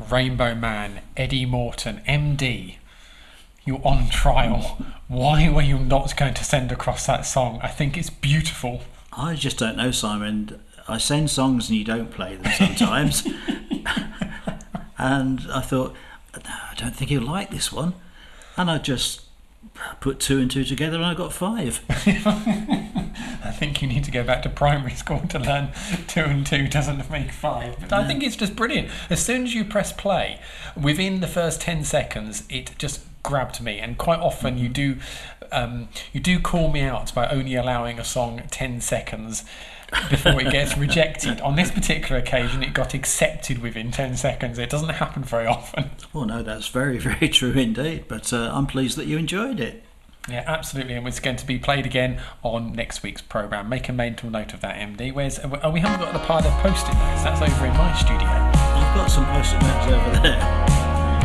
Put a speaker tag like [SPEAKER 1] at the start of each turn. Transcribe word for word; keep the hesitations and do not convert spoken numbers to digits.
[SPEAKER 1] Rainbow Man, Eddie Morton, M D. You're on trial. Why were you not going to send across that song? I think it's beautiful.
[SPEAKER 2] I just don't know, Simon. I send songs and you don't play them sometimes. And I thought, no, I don't think he'll like this one. And I just put two and two together and I got five.
[SPEAKER 1] I think you need to go back to primary school to learn two and two doesn't make five. But I think it's just brilliant. As soon as you press play, within the first ten seconds, it just grabbed me. And quite often you do um, you do call me out by only allowing a song ten seconds before it gets rejected. On this particular occasion, it got accepted within ten seconds. It doesn't happen very often.
[SPEAKER 2] Well, no, that's very, very true indeed. But uh, I'm pleased that you enjoyed it.
[SPEAKER 1] Yeah, absolutely. And it's going to be played again on next week's programme. Make a mental note of that, M D. Where's, oh, we haven't got the pile of post-it notes. That's over in my studio.
[SPEAKER 2] I've got